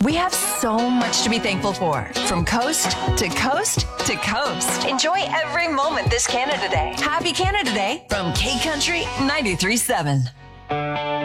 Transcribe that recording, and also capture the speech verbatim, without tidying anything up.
We have so much to be thankful for. From coast to coast to coast. Enjoy every moment this Canada Day. Happy Canada Day from K Country ninety-three point seven.